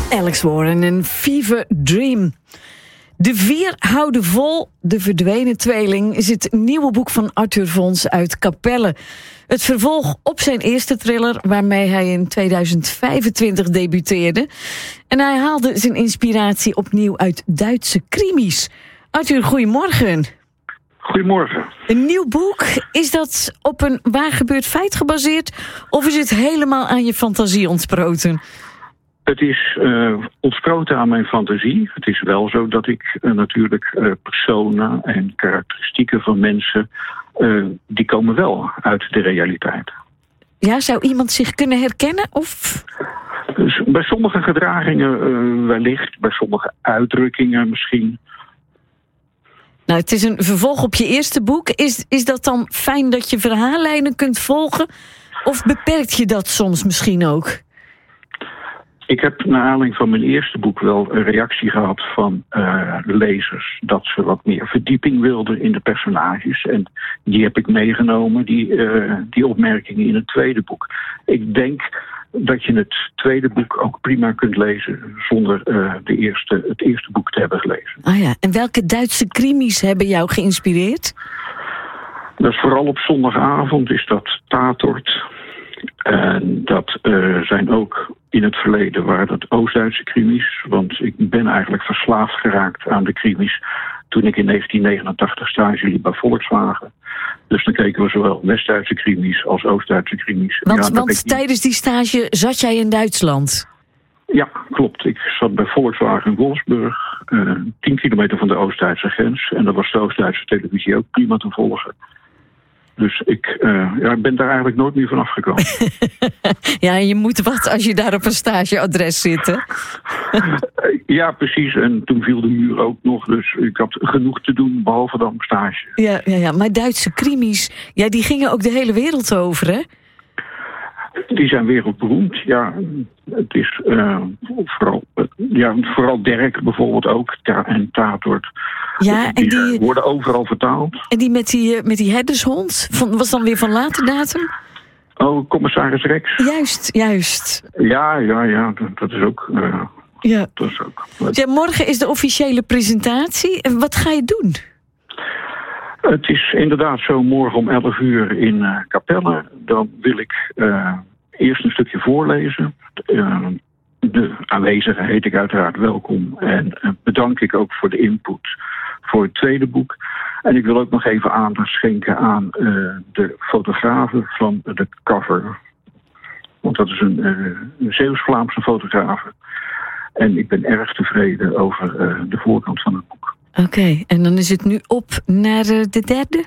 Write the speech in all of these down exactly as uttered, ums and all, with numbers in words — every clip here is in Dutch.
Alex Warren en Fever Dream. De vier houden vol, de verdwenen tweeling is het nieuwe boek van Arthur Vons uit Capelle. Het vervolg op zijn eerste thriller, waarmee hij in tweeduizend vijfentwintig debuteerde. En hij haalde zijn inspiratie opnieuw uit Duitse krimis. Arthur, goedemorgen. Goedemorgen. Een nieuw boek, is dat op een waar gebeurd feit gebaseerd, of is het helemaal aan je fantasie ontsproten? Het is uh, ontsproten aan mijn fantasie. Het is wel zo dat ik uh, natuurlijk uh, personen en karakteristieken van mensen, uh, die komen wel uit de realiteit. Ja, zou iemand zich kunnen herkennen? Of? Dus bij sommige gedragingen uh, wellicht, bij sommige uitdrukkingen misschien. Nou, het is een vervolg op je eerste boek. Is, is dat dan fijn dat je verhaallijnen kunt volgen? Of beperkt je dat soms misschien ook? Ik heb naar aanleiding van mijn eerste boek wel een reactie gehad van uh, lezers, dat ze wat meer verdieping wilden in de personages. En die heb ik meegenomen, die, uh, die opmerkingen in het tweede boek. Ik denk dat je het tweede boek ook prima kunt lezen zonder uh, de eerste, het eerste boek te hebben gelezen. Ah ja, en welke Duitse krimis hebben jou geïnspireerd? Dat is vooral op zondagavond is dat Tatort. En dat uh, zijn ook in het verleden waren dat Oost-Duitse krimis. Want ik ben eigenlijk verslaafd geraakt aan de krimis toen ik in negentien negenentachtig stage liep bij Volkswagen. Dus dan keken we zowel West-Duitse krimis als Oost-Duitse krimis. Want, ja, want tijdens die stage zat jij in Duitsland? Ja, klopt. Ik zat bij Volkswagen in Wolfsburg, uh, tien kilometer van de Oost-Duitse grens. En daar was de Oost-Duitse televisie ook prima te volgen. Dus ik uh, ja, ben daar eigenlijk nooit meer van afgekomen. Ja, je moet wat als je daar op een stageadres zit, hè? Ja, precies. En toen viel de muur ook nog. Dus ik had genoeg te doen, behalve dan stage. Ja, ja, ja, maar Duitse krimis, ja, die gingen ook de hele wereld over, hè? Die zijn wereldberoemd, ja. Het is uh, vooral, uh, ja, vooral Derk bijvoorbeeld ook, ta- en Tatort. Ja, en die, die worden overal vertaald. En die met die, met die herdershond, van, was dan weer van late datum? Oh, commissaris Rex. Juist, juist. Ja, ja, ja, dat, dat is ook... Uh, ja. Dat is ook ja, morgen is de officiële presentatie. En wat ga je doen? Het is inderdaad zo, morgen om elf uur in uh, Capelle. Dan wil ik uh, eerst een stukje voorlezen. Uh, de aanwezigen heet ik uiteraard welkom. En uh, bedank ik ook voor de input voor het tweede boek. En ik wil ook nog even aandacht schenken aan uh, de fotografen van de cover. Want dat is een, uh, een Zeeuws-Vlaamse fotograaf. En ik ben erg tevreden over uh, de voorkant van het boek. Oké, okay, en dan is het nu op naar de derde?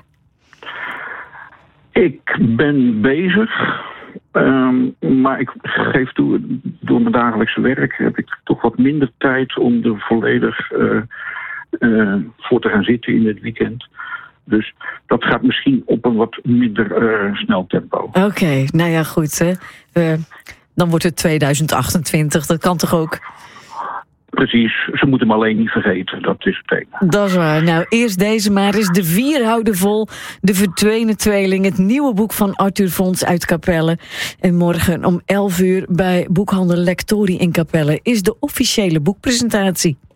Ik ben bezig, um, maar ik geef toe, door mijn dagelijkse werk heb ik toch wat minder tijd om er volledig uh, uh, voor te gaan zitten in het weekend. Dus dat gaat misschien op een wat minder uh, snel tempo. Oké, okay, nou ja, goed. Hè. Uh, dan wordt het tweeduizend achtentwintig, dat kan toch ook? Precies, ze moeten hem alleen niet vergeten, dat is het thema. Dat is waar. Nou, eerst deze maar eens. De vier houden vol, de verdwenen tweeling. Het nieuwe boek van Arthur Vons uit Capelle. En morgen om elf uur bij boekhandel Lectori in Capelle is de officiële boekpresentatie.